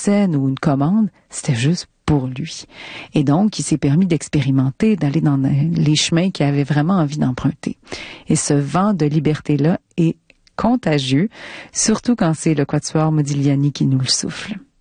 scène ou une commande, c'était juste pour lui. Et donc, il s'est permis d'expérimenter, d'aller dans les chemins qu'il avait vraiment envie d'emprunter. Et ce vent de liberté-là est contagieux, surtout quand c'est le quatuor Modigliani qui nous le souffle.